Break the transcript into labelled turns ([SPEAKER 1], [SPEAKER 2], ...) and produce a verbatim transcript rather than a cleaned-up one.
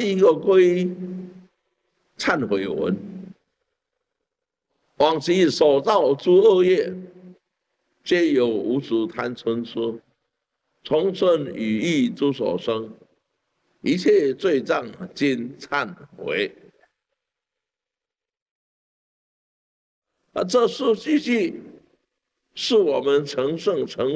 [SPEAKER 1] 第一个归忏悔文，往昔所造诸恶业，皆有无始贪嗔痴，从顺语意诸所生，一切罪障今忏悔。啊，这四句句是我们成圣成